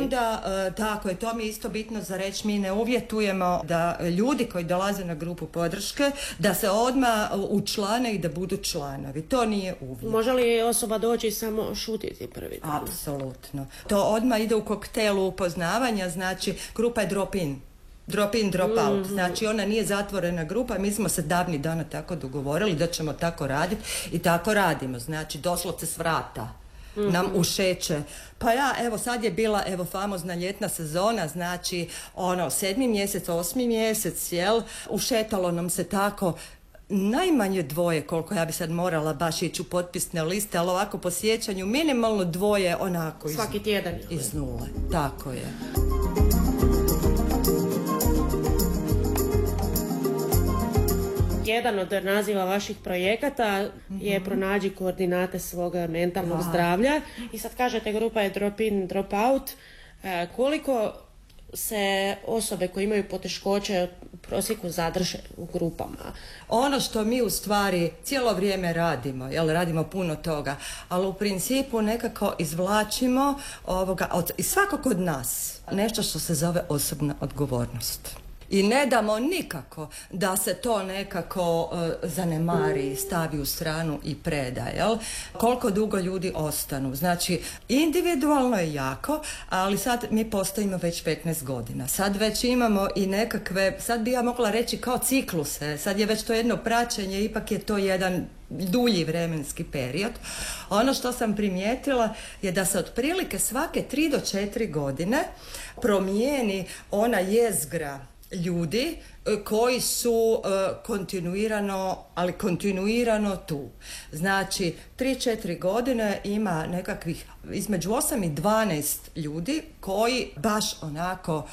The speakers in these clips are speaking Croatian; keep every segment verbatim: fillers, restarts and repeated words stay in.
onda, uh, tako je, to mi je isto bitno za reći, mi ne uvjetujemo da ljudi koji dolaze na grupu podrške, da se odmah učlane i da budu članovi. To nije uvjet. Može li osoba doći samo šutiti prvi dan? Apsolutno. To odmah ide u koktelu upoznavanja, znači grupa je drop in. Drop in, drop out. Mm-hmm. Znači ona nije zatvorena grupa, mi smo se davnih dana tako dogovorili da ćemo tako raditi i tako radimo. Znači doslovce s vrata mm-hmm. nam ušeće. Pa ja, evo sad je bila evo famozna ljetna sezona, znači ono sedmi mjesec, osmi mjesec, jel, ušetalo nam se tako najmanje dvoje, koliko ja bi sad morala baš ići u potpisne liste, ali ovako po sjećanju minimalno dvoje onako iz, svaki tjedan iz nule. Tako je. Jedan od naziva vaših projekata mm-hmm. je pronađi koordinate svog mentalnog Aha. zdravlja i sad kažete grupa je drop in, drop out. E, koliko se osobe koje imaju poteškoće u prosjeku zadrže u grupama? Ono što mi u stvari cijelo vrijeme radimo, jel radimo puno toga, ali u principu nekako izvlačimo ovoga, od, iz svakog od nas nešto što se zove osobna odgovornost. I ne damo nikako da se to nekako uh, zanemari, stavi u stranu i preda, jel? Koliko dugo ljudi ostanu. Znači, individualno je jako, ali sad mi postojimo već petnaest godina. Sad već imamo i nekakve, sad bi ja mogla reći kao cikluse, sad je već to jedno praćenje, ipak je to jedan dulji vremenski period. Ono što sam primijetila je da se otprilike svake tri do četiri godine promijeni ona jezgra ljudi koji su uh, kontinuirano, ali kontinuirano tu. Znači, tri četiri godine ima nekakvih između osam i dvanaest ljudi koji baš onako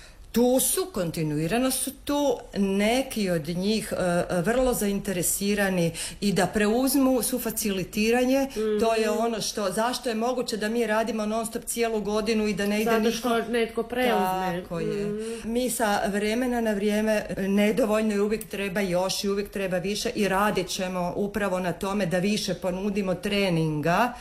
tu su, kontinuirano su tu, neki od njih uh, vrlo zainteresirani i da preuzmu sufacilitiranje, mm-hmm. to je ono što, zašto je moguće da mi radimo non stop cijelu godinu i da ne ide Zato što niko... netko preuzme. Tako je. Mm-hmm. Mi sa vremena na vrijeme nedovoljno i uvijek treba još i uvijek treba više i radit ćemo upravo na tome da više ponudimo treninga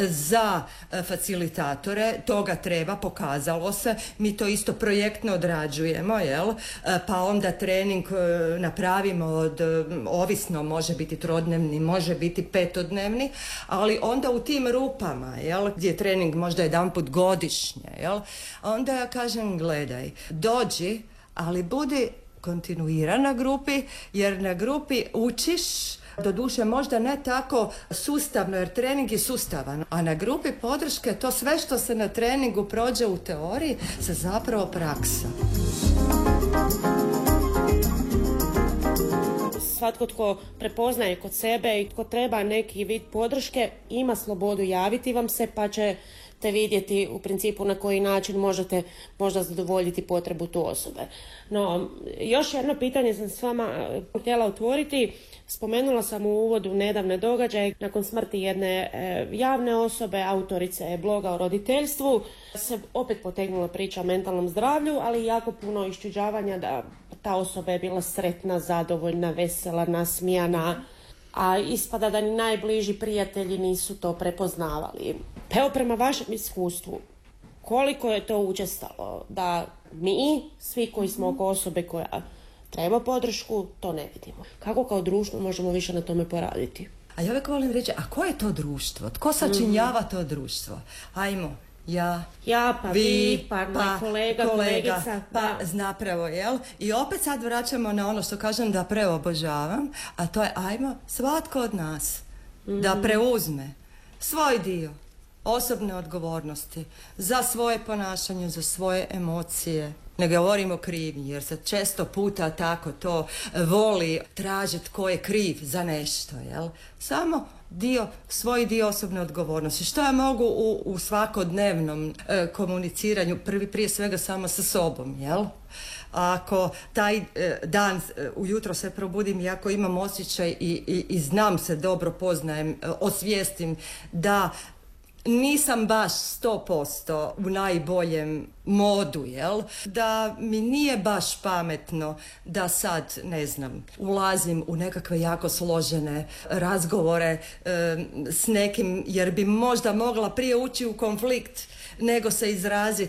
za facilitatore, toga treba, pokazalo se, mi to isto projektno odradimo, jel? Pa onda trening napravimo od, ovisno, može biti trodnevni, može biti petodnevni, ali onda u tim rupama, jel? Gdje je trening možda jedanput godišnje, jel? Onda ja kažem, gledaj, dođi, ali budi kontinuiran na grupi, jer na grupi učiš, doduše možda ne tako sustavno, jer trening je sustavan, a na grupi podrške to sve što se na treningu prođe u teoriji se zapravo praksa. Svatko tko prepoznaje kod sebe i tko treba neki vid podrške ima slobodu javiti vam se, pa ćete vidjeti u principu na koji način možete možda zadovoljiti potrebu tu osobe. No, još jedno pitanje sam s vama htjela otvoriti. Spomenula sam u uvodu nedavne događaje. Nakon smrti jedne e, javne osobe, autorice bloga o roditeljstvu, se opet potegnula priča o mentalnom zdravlju, ali jako puno iščuđavanja da ta osoba je bila sretna, zadovoljna, vesela, nasmijana, a ispada da ni najbliži prijatelji nisu to prepoznavali. Evo, prema vašem iskustvu, koliko je to učestalo da mi, svi koji smo oko osobe koja treba podršku, to ne vidimo? Kako kao društvo možemo više na tome poraditi? A ja uvijek volim reći, a ko je to društvo? Tko sačinjava to društvo? Ajmo, ja, ja pa vi, vi pa, pa kolega, kolega, kolegica. Pa da. Znapravo, jel? I opet sad vraćamo na ono što kažem da preobožavam, a to je, ajmo, svatko od nas mm. da preuzme svoj dio osobne odgovornosti za svoje ponašanje, za svoje emocije. Ne govorimo krivnji, jer se često puta tako to voli tražiti tko je kriv za nešto, jel? Samo dio, svoj dio osobne odgovornosti. Što ja mogu u, u svakodnevnom e, komuniciranju, prvi prije svega samo sa sobom, jel? Ako taj e, dan e, ujutro se probudim i ako imam osjećaj i, i, i znam se, dobro poznajem, e, osvijestim da nisam baš sto posto u najboljem modu, jel? Da mi nije baš pametno da sad, ne znam, ulazim u nekakve jako složene razgovore e, s nekim, jer bi možda mogla prije ući u konflikt nego se izraziti